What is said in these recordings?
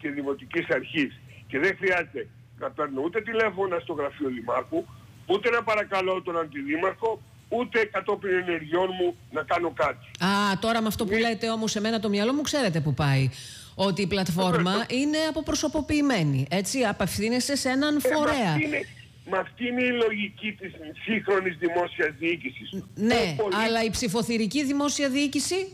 και δημοτικής αρχής. Και δεν χρειάζεται να παίρνω ούτε τηλέφωνα στο γραφείο Δημάρχου, ούτε να παρακαλώ τον αντιδήμαρχο, ούτε κατόπιν ενεργειών μου να κάνω κάτι. Α, τώρα με αυτό που λέτε όμως, εμένα το μυαλό μου ξέρετε που πάει. Ότι η πλατφόρμα είναι αποπροσωποποιημένη. Έτσι, απευθύνεσαι σε έναν φορέα. Μα αυτή είναι η λογική της σύγχρονης δημόσιας διοίκησης. Ναι, αλλά η ψηφοθυρική δημόσια διοίκηση.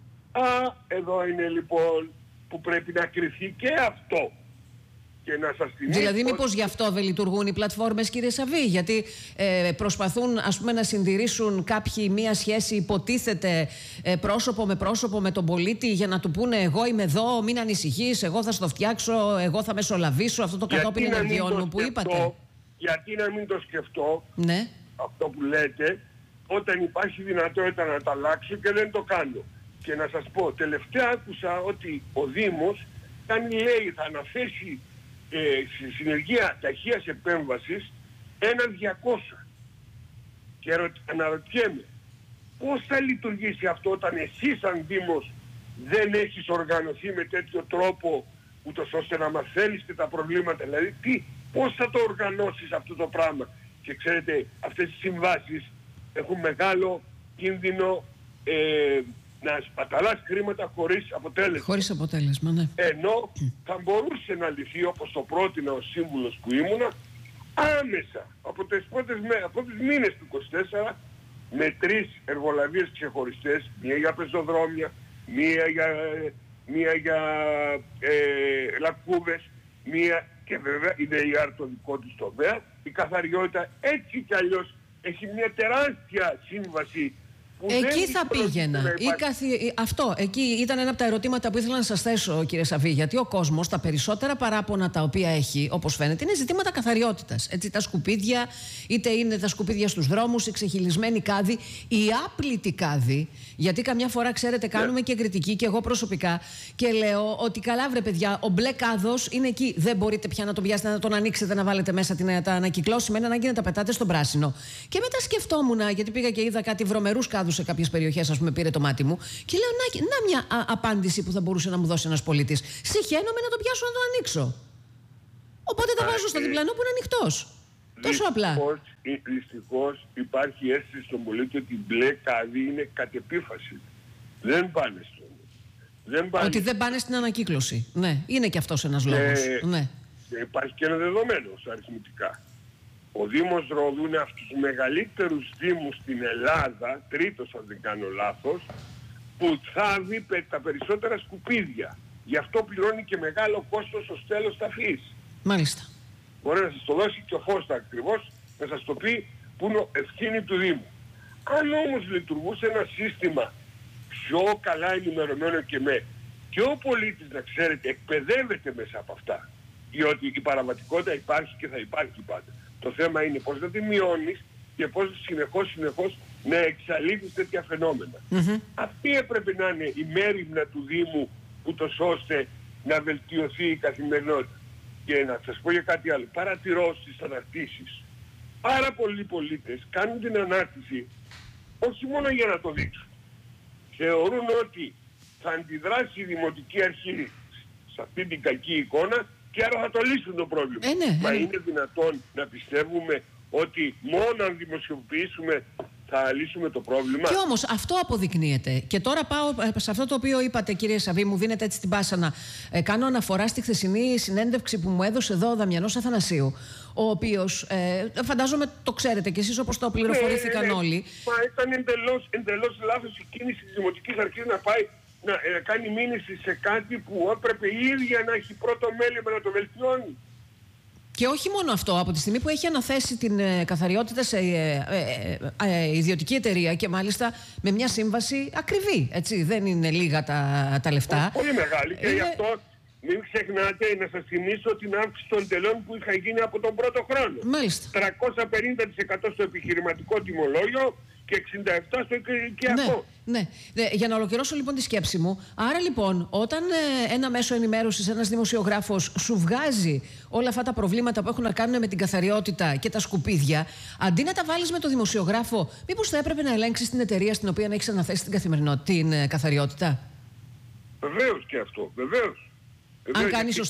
Εδώ είναι λοιπόν που πρέπει να κριθεί και αυτό. Και να σας θυμίσω... Δηλαδή μήπως γι' αυτό δεν λειτουργούν οι πλατφόρμες, κύριε Σαββή? Γιατί προσπαθούν, ας πούμε, να συντηρήσουν κάποιοι μία σχέση, υποτίθεται πρόσωπο με πρόσωπο με τον πολίτη, για να του πούνε εγώ είμαι εδώ, μην ανησυχείς, εγώ θα στο φτιάξω, εγώ θα μεσολαβήσω, αυτό το κατόπιν ενεργειών μου που είπατε. Γιατί να μην το σκεφτώ, ναι, αυτό που λέτε, όταν υπάρχει δυνατότητα να το αλλάξω και δεν το κάνω. Και να σας πω, τελευταία άκουσα ότι ο Δήμος λέει θα αναθέσει στη συνεργεία ταχείας επέμβασης 1.200. Και αναρωτιέμαι, πώς θα λειτουργήσει αυτό όταν εσύ σαν Δήμος δεν έχεις οργανωθεί με τέτοιο τρόπο ούτως ώστε να μαθαίνεις και τα προβλήματα? Δηλαδή πώς θα το οργανώσεις αυτό το πράγμα? Και ξέρετε, αυτές οι συμβάσεις έχουν μεγάλο κίνδυνο να σπαταλάς χρήματα χωρίς αποτέλεσμα. Χωρίς αποτέλεσμα, ναι. Ενώ θα μπορούσε να λυθεί, όπως το πρότεινα ο σύμβουλος που ήμουνα, άμεσα από τους μήνες του 24, με 3 εργολαβίες ξεχωριστές, μία για πεζοδρόμια, μία για λακκούβες, μία και βέβαια η ΔΕΙΑΡ το δικό της τομέα. Η καθαριότητα έτσι κι αλλιώς έχει μια τεράστια σύμβαση. Εκεί θα πήγαινα. Αυτό, εκεί ήταν ένα από τα ερωτήματα που ήθελα να σας θέσω, κύριε Σαββή. Γιατί ο κόσμος, τα περισσότερα παράπονα τα οποία έχει, όπως φαίνεται, είναι ζητήματα καθαριότητας. Έτσι, τα σκουπίδια, είτε είναι τα σκουπίδια στους δρόμους, οι ξεχυλισμένοι κάδοι, η άπλητη κάδη. Γιατί καμιά φορά, ξέρετε, κάνουμε και κριτική, και εγώ προσωπικά, και λέω ότι καλά, βρε παιδιά, ο μπλε κάδος είναι εκεί. Δεν μπορείτε πια να τον πιάσετε, να τον ανοίξετε, να βάλετε μέσα τα ανακυκλώσιμα, είναι ανάγκη να τα πετάτε στον πράσινο. Και μετά σκεφτόμουν, γιατί πήγα και είδα κάτι βρωμερούς κάδους σε κάποιες περιοχές, ας πούμε, πήρε το μάτι μου, και λέω να μια απάντηση που θα μπορούσε να μου δώσει ένας πολίτης. Συχαίνομαι να το πιάσω, να το ανοίξω. Οπότε το βάζω στο διπλανό που είναι ανοιχτός. Τόσο απλά. Δυστυχώς υπάρχει αίσθηση στον πολίτη ότι η μπλε κάδη είναι κατ' επίφαση. Δεν πάνε ότι δεν πάνε στην ανακύκλωση. Ναι, είναι και αυτός ένας λόγος. Ναι. Υπάρχει και ένα δεδομένο αριθμητικά. Ο Δήμος Ρόδου είναι από τους μεγαλύτερους δήμους στην Ελλάδα, τρίτος αν δεν κάνω λάθος, που θάβει τα περισσότερα σκουπίδια. Γι' αυτό πληρώνει και μεγάλο κόστος στο τέλος ταφής. Μάλιστα. Μπορεί να σας το δώσει και ο Φώστα ακριβώς, να σας το πει που είναι ευθύνη του Δήμου. Αν όμως λειτουργούσε ένα σύστημα πιο καλά ενημερωμένο και ο πολίτης, να ξέρετε, εκπαιδεύεται μέσα από αυτά, διότι η παραβατικότητα υπάρχει και θα υπάρχει πάντα. Το θέμα είναι πώς να τη μειώνεις και πώς συνεχώς να εξαλείφεις τέτοια φαινόμενα. Αυτή έπρεπε να είναι η μέριμνα του Δήμου, ούτως ώστε να βελτιωθεί η καθημερινότητα. Και να σας πω για κάτι άλλο. Παρατηρώ στις αναρτήσεις. Πάρα πολλοί πολίτες κάνουν την ανάρτηση όχι μόνο για να το δείξουν. Θεωρούν ότι θα αντιδράσει η Δημοτική Αρχή σε αυτή την κακή εικόνα και άρα θα το λύσουν το πρόβλημα. Μα είναι δυνατόν να πιστεύουμε ότι μόνο αν δημοσιοποιήσουμε θα λύσουμε το πρόβλημα? Και όμως αυτό αποδεικνύεται. Και τώρα πάω σε αυτό το οποίο είπατε, κύριε Σαββή, μου δίνετε έτσι την πάσα να κάνω αναφορά στη χθεσινή συνέντευξη που μου έδωσε εδώ ο Δαμιανός Αθανασίου, ο οποίος, φαντάζομαι το ξέρετε κι εσείς όπως το πληροφορήθηκαν όλοι. Μα ήταν εντελώς λάθος η κίνηση της Δημοτικής Αρχής να πάει να κάνει μήνυση σε κάτι που έπρεπε η ίδια να έχει πρώτο μέλημα να το βελτιώνει. Και όχι μόνο αυτό, από τη στιγμή που έχει αναθέσει την καθαριότητα σε ιδιωτική εταιρεία και μάλιστα με μια σύμβαση ακριβή, έτσι, δεν είναι λίγα τα λεφτά. Πολύ μεγάλη και γι' αυτό μην ξεχνάτε να σας θυμίσω την αύξηση των τελών που είχα γίνει από τον πρώτο χρόνο. Μάλιστα. 350% στο επιχειρηματικό τιμολόγιο και 67% στο οικιακό. Ναι. Για να ολοκληρώσω λοιπόν τη σκέψη μου. Άρα λοιπόν, όταν ένα μέσο ενημέρωσης, ένας δημοσιογράφος σου βγάζει όλα αυτά τα προβλήματα που έχουν να κάνουν με την καθαριότητα και τα σκουπίδια, αντί να τα βάλεις με το δημοσιογράφο, μήπως θα έπρεπε να ελέγξεις την εταιρεία στην οποία έχεις αναθέσει την καθαριότητα? Βεβαίως και αυτό. Βεβαίως. Αν κάνει